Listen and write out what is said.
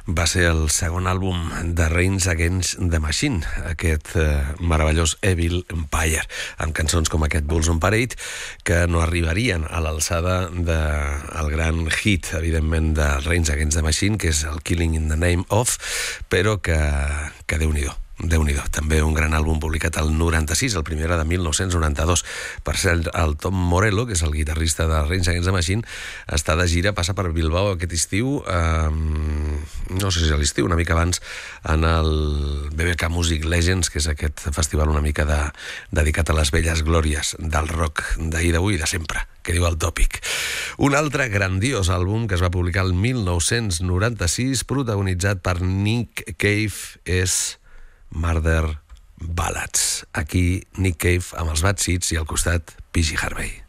va ser el segon àlbum de Rage Against the Machine, aquest meravellós Evil Empire, amb cançons com aquest Bulls on Parade, que no arribarien a l'alçada del gran hit, evidentment, de Rage Against the Machine, que és el Killing in the Name of, però que Déu-n'hi-do. Déu-n'hi-do, també un gran àlbum publicat al 96, el primer era de 1992. Per cert, el Tom Morello, que és el guitarrista de Rage Against the Machine, està de gira, passa per Bilbao aquest estiu, no sé si a l'estiu, una mica abans, en el BBK Music Legends, que és aquest festival una mica dedicat a les velles glòries del rock d'ahir, d'avui i de sempre, que diu el tòpic. Un altre grandiós àlbum que es va publicar el 1996, protagonitzat per Nick Cave, és Murder Ballads. Aquí Nick Cave amb els Bad Seeds i al costat PG Harvey.